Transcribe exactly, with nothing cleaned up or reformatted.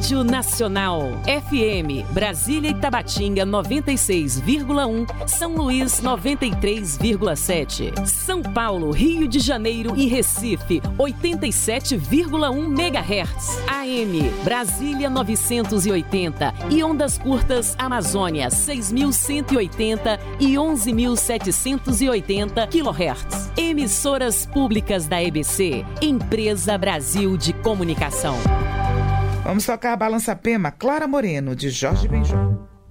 Rádio Nacional. F M, Brasília e Tabatinga noventa e seis vírgula um, São Luís noventa e três vírgula sete. São Paulo, Rio de Janeiro e Recife oitenta e sete vírgula um megahertz. A M, Brasília novecentos e oitenta e ondas curtas Amazônia seis mil cento e oitenta e onze mil setecentos e oitenta kilohertz. Emissoras públicas da E B C, Empresa Brasil de Comunicação. Vamos tocar a Balança Pema, Clara Moreno, de Jorge Benjor.